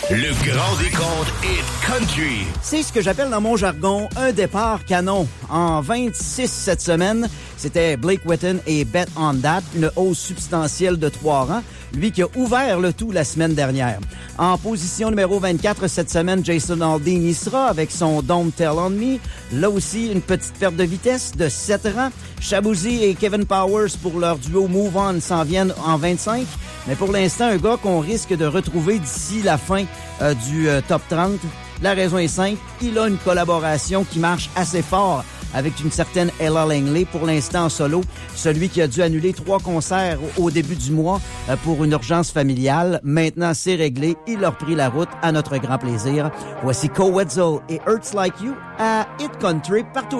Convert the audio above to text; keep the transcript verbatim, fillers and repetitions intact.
Le grand décompte Hit Country. C'est ce que j'appelle dans mon jargon un départ canon. En vingt-six cette semaine, c'était Blake Wheaton et Bet on That, une hausse substantielle de trois rangs. Lui qui a ouvert le tout la semaine dernière. En position numéro vingt-quatre cette semaine, Jason Aldean y sera avec son Don't Tell on Me. Là aussi, une petite perte de vitesse de sept rangs. Shabuzi et Kevin Powers pour leur duo Move On s'en viennent en vingt-cinq. Mais pour l'instant, un gars qu'on risque de retrouver d'ici la fin euh, du euh, top trente. La raison est simple, il a une collaboration qui marche assez fort avec une certaine Ella Langley, pour l'instant en solo, celui qui a dû annuler trois concerts au début du mois euh, pour une urgence familiale. Maintenant, c'est réglé, il a repris la route à notre grand plaisir. Voici Koe Wetzel et Hurts Like You à Hit Country partout.